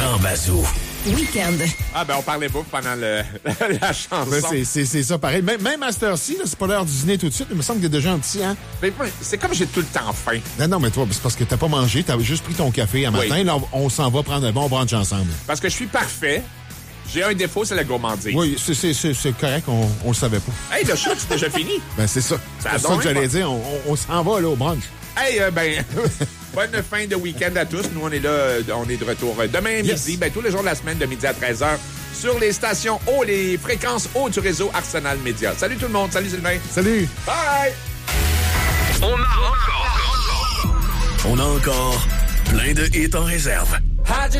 Jean Bazou. Week-end. Ah, ben, on parlait pas pendant la chanson. Ben, c'est ça, pareil. Même à cette heure-ci, là, c'est pas l'heure du dîner tout de suite. Il me semble que t'es déjà un petit, hein? Ben, c'est comme j'ai tout le temps faim. Non, mais toi, c'est parce que t'as pas mangé. T'as juste pris ton café un matin. Oui. Là, on s'en va prendre un bon brunch ensemble. Parce que je suis parfait. J'ai un défaut, c'est la gourmandise. Oui, c'est correct. On le savait pas. Hey, le show, c'est déjà fini. Ben, c'est ça. Ça C'est ça donne que j'allais pas. dire. On s'en va, là, au brunch. Hey, bonne fin de week-end à tous. Nous, on est là, on est de retour demain midi, tous les jours de la semaine, de midi à 13h, sur les stations haut, les fréquences hautes du réseau Arsenal Média. Salut tout le monde. Salut Sylvain. Salut. Bye. On a encore plein de hits en réserve.